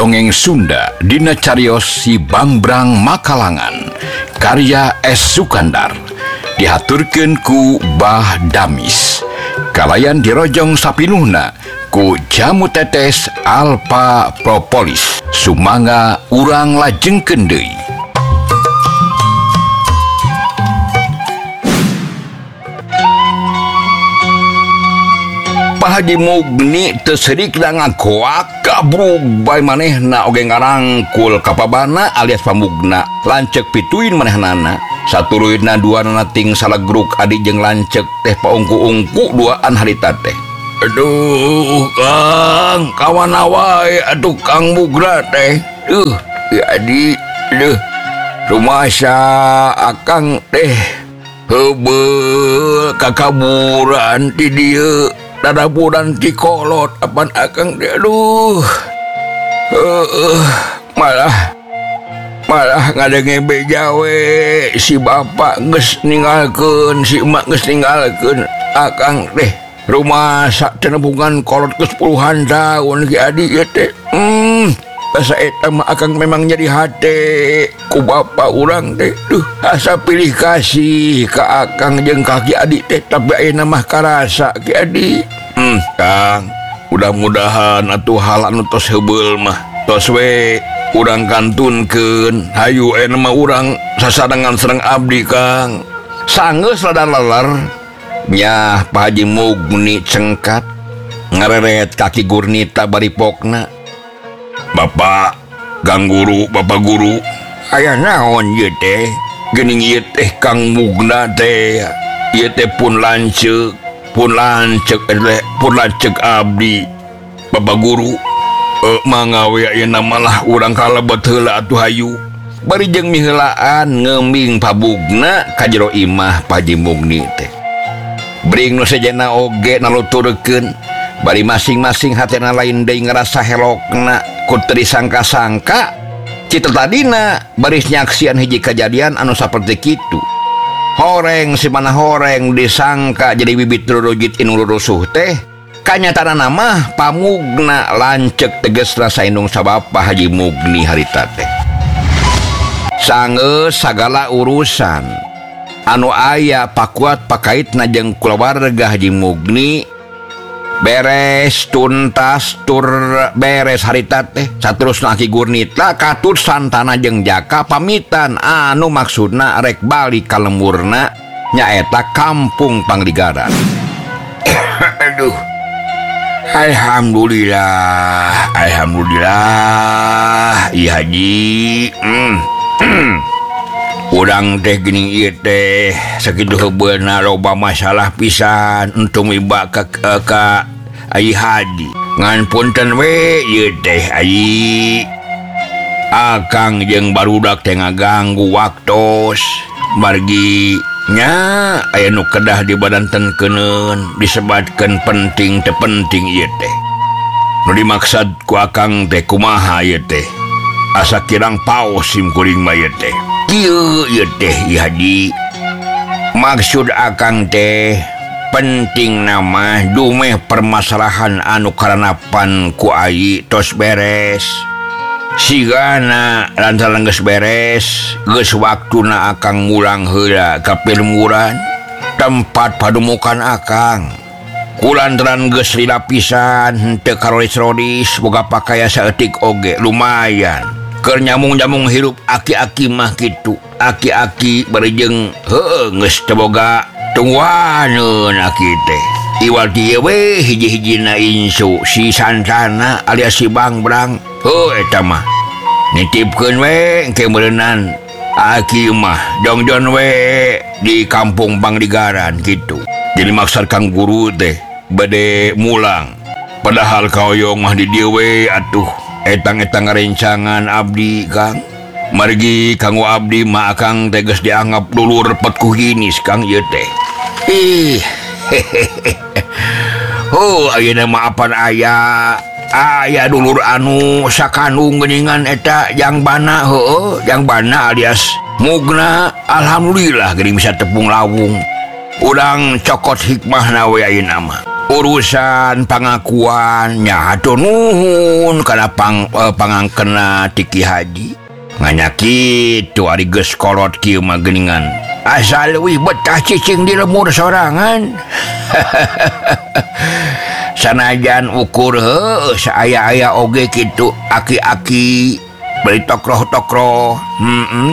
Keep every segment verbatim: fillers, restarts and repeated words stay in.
Dongeng Sunda dina cariyos Si Bangbrang Makalangan karya S. Sukandar dihaturkeun ku Bah Damis kalayan dirojong sapinuhna ku Jamu Tetes Alpha Propolis sumangga urang lajengkeun deui. Haji Mugni tersedik da ngakoak kabrug bae manehna oge ngarangkul kapabana alias pamugna lancek pituin manehnana satuluyna duana ting salagruk adi jeung lancek teh paungku-ungku duaan harita teh. Aduh Kang kawana wae atuh Kang Mugra teh. Duh ya adi duh rumasa akang teh heubeul kakaburan ti dieu dadaburan ti kolot apan akang dia aduh uh, uh, malah malah ngadenge beja we si bapak geus ninggalkeun si emak geus ninggalkeun akang teh rumah sak tenebungan kolot geus puluhan tahun ki adi ieu teh hmm asa eta mah akang memang jadi hate ku bapak urang teh duh asa pilih kasih ka akang jeung kaki adik teh tapi ayeuna mah karasa ki adi. Hmm Kang mudah-mudahan atuh hal anu tos heubeul mah tos we urang kantunkeun hayu ena mah urang sasadangan sareng abdi Kang sanggeus rada leler nya Pak Haji Mugni cengkat ngareret kaki Gurnita baripokna. Bapak Kang Guru Bapak Guru aya naon ieu teh geuning ieu teh Kang Mugna teh ieu teh pun lanceuk pun lancek eh, pun lancek abdi Bapak Guru eh, mangawe ayeuna malah urang kalebet heula atuh hayu bari jeung miheulaan ngeumbing pabugna ka jero imah Pak Haji Mugni teh bring nu sejenna oge naluturkeun bari masing-masing hatena lain deui ngarasa helokna ku teu disangka-sangka cita tadina baris nyaksian hiji kejadian anu saperti kitu. Horeng si mana horeng disangka jadi bibit rurujit inu rusuh teh kanyatana mah pamugna lancek teges rasa indung sabapa Haji Mugni harita teh. Sanggeus sagala urusan anu aya pakuat pakaitna jeung kulawarga Haji Mugni beres tuntas tur beres harita teh saterusna Ki Gurnita katut santana jeung Jaka pamitan anu maksudna rek balik ka lemurna nyaeta kampung Pangligaran. Aduh alhamdulillah alhamdulillah ieu Haji hmm. urang teh geuning ieu teh sakitu heubeulna loba masalah pisan untung miba ka ka Ai Haji ngan punten we ieu teh ai akang jeung barudak teh ngaganggu waktos margi nya aya nu kedah dibadantenkeun disebatkeun penting teh penting ieu teh nu dimaksud ku akang teh kumaha ieu teh asa kirang paos sim kuring mah ieu teh kieu ieu teh ieu Haji maksud akang teh penting nama dumeh permasalahan anu karanapan ku ai tos beres sigana lantaran geus beres geus waktuna akang ngulang heula ka pilmuran tempat padumukan akang kulantaran geus lila pisan henteu karolis-rolis boga pakaya saeutik oge lumayan keur nyamung-nyamung hirup aki-aki mah kitu aki-aki bari jeung heueuh geus teu boga tungguaneun aki teh iwal dieu we hiji-hijina insu si Santana alias si Bangbrang heuh eta mah nitipkeun we engke meureunan aki mah dongjon we di kampung Pangligaran kitu jadi maksud Kang Guru teh bade mulang padahal kaoyong mah di dieu we atuh etang-etang rencangan abdi Kang margi kanggo abdi mah akang teh geus dianggap dulur repet ku hinis Kang ieu teh ih oh ayeuna mah apan aya aya dulur anu sakandung geuningan eta Jang Bana heueuh Jang Bana alias Mugna alhamdulillah geuning bisa tepung lawung urang cokot hikmahna we ayeuna mah urusan pengakuannya hatur nuhun kana pang eh, pangangkena ti Ki Haji nganya kitu ari geus kolot kieu mah geuningan asal leuwih betah cicing di lemur sorangan. Sanajan ukur heuh saaya-aya oge kitu aki-aki beli tokroh-tokroh. Heeh.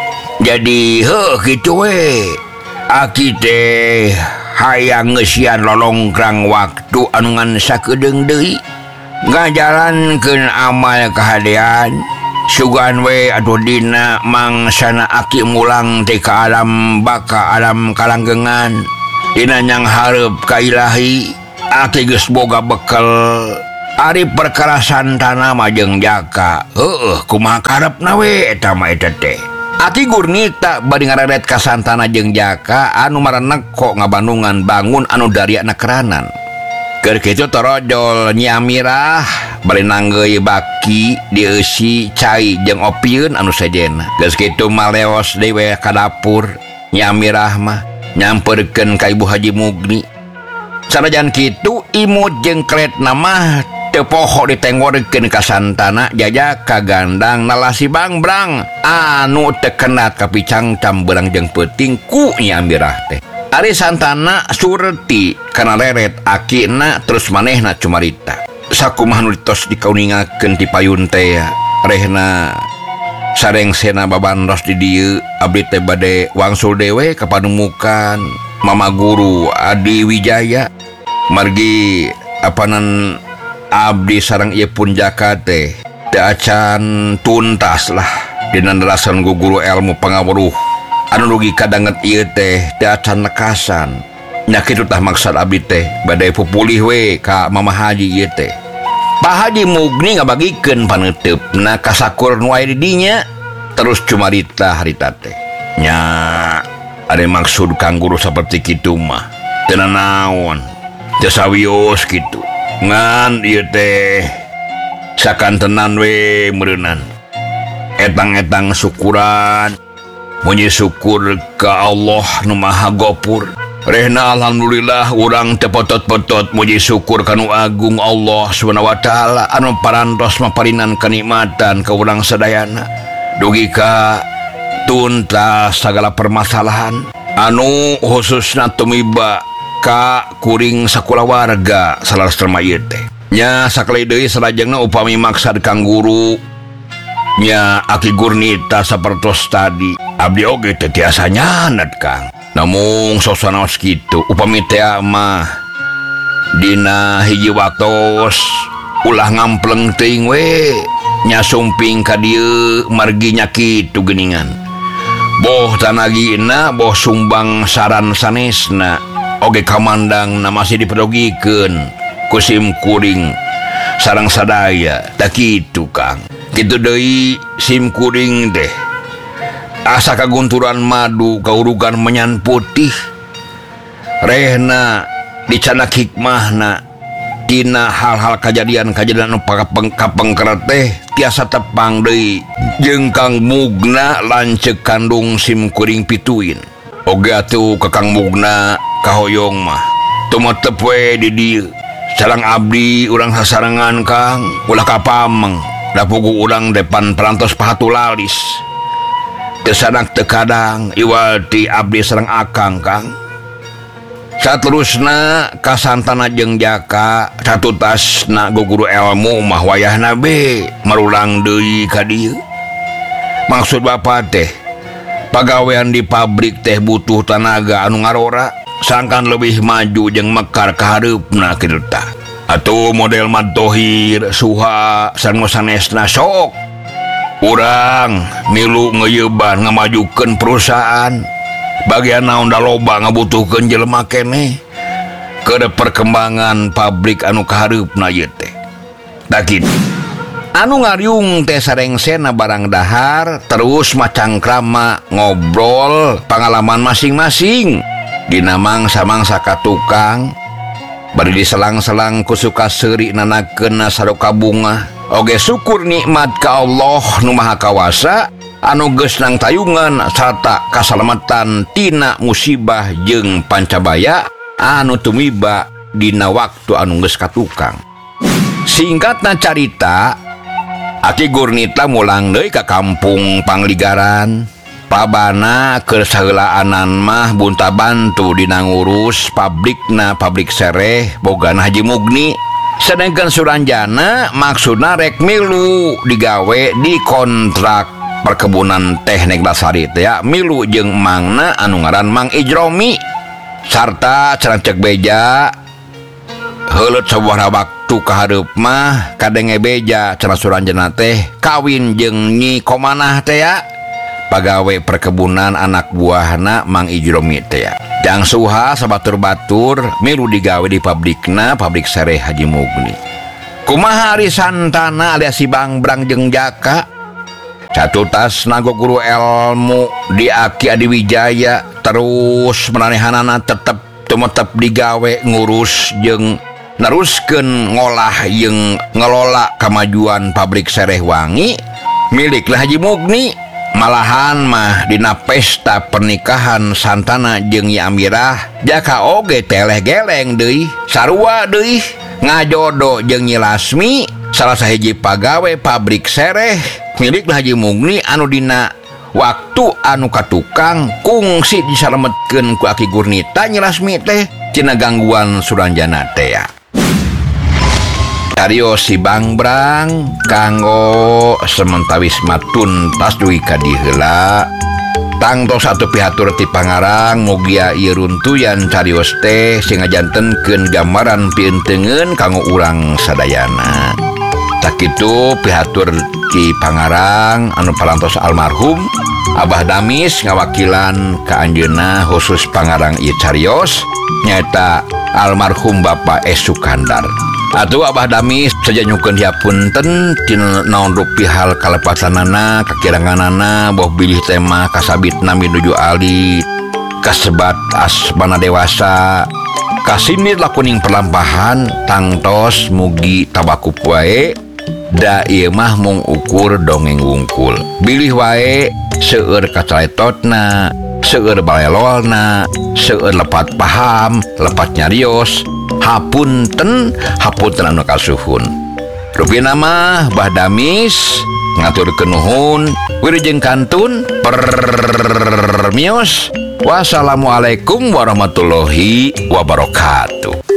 Jadi heuh kitu we. Aki teh hayang ngeusian lolongkrang waktu anu ngan sakedeung deui ngajalankeun amal kahadean sugan we atuh dina mangsana aki mulang teh ka alam baka alam kalanggengan dina nyang hareup ka Ilahi aki geus boga bekel ari perkara santana mah jeung jaka heueuh kumaha karepna we eta mah eta teh. Aki Gurnita bari ngararet ka santana jeung jaka anu marenek kok ngabandungan bangun anu dariana keranan. Keur kitu torojol Nyi Amirah bari nanggeui baki dieusi cai jeung opieun anu sejena. Geus kitu maleos dewe ka dapur Nyi Amirah mah nyamperkeun ka Ibu Haji Mugni. Sanajan kitu imut jeung kretna mah teu poho ditengorkeun ka santana jajaka gandang nalasi bangbrang anu teu kenat kapicang camberang jeung peuting ku Nyi Amirah teh. Ari santana surti kana leret akina terus manehna cumarita sakumaha nu ditos dikauningakeun ti payun teh rehna sarengsena babandos di dieu abdi teh bade wangsul dewe ka panemukan Mama Guru Adi Wijaya margi apanan abdi sareng ieu pun jaka teh teu acan tuntas lah dina nerasan guguru ilmu pangawruh anu rugi kadanget ieu teh teu acan lekasan. Nya kitu tah maksud abdi teh bade pupulih we ka Mama Haji ieu teh. Pak Haji Mugni ngabagikeun paneuteup-na ka sakur nu aya di dinya terus cumarita harita teh. Nya ade maksud Kang Guru saperti kitu mah teu nanaon teu sawios kitu. Ngan ieu teh sakantenan we meureunan etang-etang syukuran muji syukur ka Allah nu Maha Gopur. Rehna alhamdulillah urang teu potot-potot muji syukur ka nu agung Allah Subhanahu wa taala anu parantos maparinan kenikmatan ka urang sadayana dugi ka tuntas sagala permasalahan anu khususna tumiba ka kuring sakulawarga salastra ieu teh. Nya sakali deui salajengna upami maksad Kang Guru nya Aki Gurnita sapertos tadi abdi oge teh tiasa nyanet Kang. Namung sosanaos kitu upami teh mah dina hiji waktos ulah ngampleng teuing we nya sumping ka dieu margi nya kitu geuningan. Boh tanagina boh sumbang saran sanesna oge kamandang na masih dipedogikeun ku sim kuring sareng sadaya da kitu Kang. Kitu deui sim kuring teh asa kagunturan madu kaurugan menyan putih rehna dicanak hikmahna dina hal-hal kejadian-kejadian anu kapengker teh tiasa tepang deui jeung Kang Mugna lanceuk kandung sim kuring pituin oge atuh ka Kang Mugna kahoyong mah tumetep we di dieu salang abdi urang sasarengan Kang ulah kapameng da pugu urang depan perantos pahatu lalis teu sanak teu kadang iwalti abdi sareng akang Kang. Saterusna kasantana jeung jaka satutasna guguru ilmu mah wayahna be marulang deui ka dieu. Maksud bapa teh pagawean di pabrik teh butuh tenaga anu ngarora sangkan lebih maju jeung mekar ka hareupna kitu tah. Atuh model Mad Thohir Suha sareng sanesna sok urang milu ngeuyeban ngamajukeun perusahaan bagian naon da loba ngabutuhkeun jelema keneh ke perkembangan pabrik anu kahareupna ieu teh. Da kitu anu ngariung teh sarengsena barang dahar terus macangkrama ngobrol pengalaman masing-masing dina mangsa-mangsa ka tukang bari diselang-selang ku suka seuri nanakeun saroka bunga oge syukur nikmat ka Allah nu Maha Kawasa anu geus nang tayungan sarta kasalamatan tina musibah jeung pancabaya anu tumiba dina waktu anu geus katukang. Singkatna carita, Aki Gurnita mulang deui ka kampung Pangligaran. Pabana keur saheulaanan mah bunta bantu dina ngurus pabrikna pabrik sereh bogana Haji Mugni. Sedangkan Suranjana maksudna rek milu digawe di kontrak perkebunan teh Neglasari teh ya, milu jeung mangna anu ngaran Mang Ijromi. Sarta cenah cek beja heuleut sabaraha waktu ka hareup mah kadenge beja cenah Suranjana teh kawin jeung Nyi Komanah teh ya, pagawe perkebunan anak buahna Mang Ijromi teh ya. Jang suha sabatur-batur milu digawe di pabrikna pabrik sereh Haji Mugni. Kumaha ari santana alias si Bangbrang jeung Jaka satu tas nago guru ilmu di Aki Adiwijaya, terus maranehanana tetep tumetep digawe ngurus jeung neruskeun ngolah jeung ngelola kemajuan pabrik sereh wangi miliklah Haji Mugni. Malahan mah dina pesta pernikahan santana jeung Nyi Amirah Jaka oge teleh geleng deui sarua deui ngajodo jeung Nyi Lasmi salah sahiji pagawe pabrik sereh milik Haji Mugni anu dina waktu anu katukang kungsi disalametkeun ku Aki Gurnita Nyi Lasmi teh cenah gangguan Suranjana teh ya. Cariyos si Bangbrang kanggo sementawis matuntas dugi ka diheula tangtos satu pihatur ti Pangarang mugia ieu runtuyan cariyos teh sing ngajantenkeun gambaran pienteungeun kanggo urang sadayana. Sakitu pihatur ti Pangarang anu parantos almarhum Abah Damis ngawakilan ka anjeunna khusus Pangarang ieu cariyos nyaeta almarhum Bapak S. Sukandar. Atuh Abah Damis saja nyukeun diapunten tina naon rupihal kalepasanana kakiranganana boh bilih tema kasabitna minuju alit kasebat asmana dewasa kasindir lakuning perlampahan tangtos mugi tabakup wae da ieu mah mung ukur dongeng wungkul bilih wae seueur kacaletotna seueur balelolna seueur lepat paham lepat nyarios hapunten hapunten anu kasuhun. Rupina mah Bah Damis ngaturkeun nuhun wilujeng kantun permios. Wassalamualaikum warahmatullahi wabarakatuh.